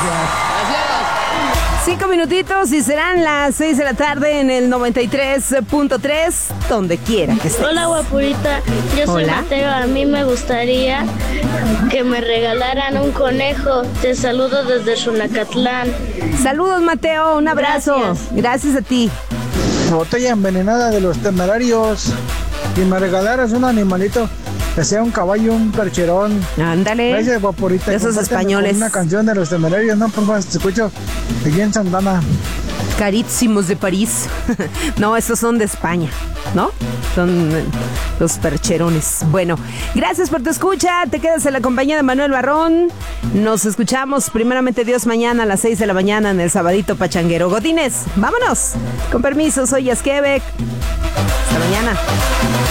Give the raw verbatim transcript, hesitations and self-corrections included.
Cinco minutitos y serán las seis de la tarde en el noventa y tres punto tres, donde quiera que estés. Hola, guapurita. Yo soy Hola. Mateo. A mí me gustaría que me regalaran un conejo. Te saludo desde Xunacatlán. Saludos, Mateo, un abrazo. Gracias. Gracias a ti. Botella envenenada de los Temerarios. Si me regalaras un animalito, que sea un caballo, un percherón. Ándale. Gracias, guapurita. De esos Compárteme españoles. con una canción de los Temerarios, ¿no? Por favor, te escucho aquí en Santana. Carísimos de París. No, esos son de España, ¿no? Son eh, los percherones. Bueno, gracias por tu escucha. Te quedas en la compañía de Manuel Barrón. Nos escuchamos primeramente Dios mañana a las seis de la mañana en el Sabadito Pachanguero. Godines, vámonos. Con permiso, soy Yasquebec. Hasta mañana.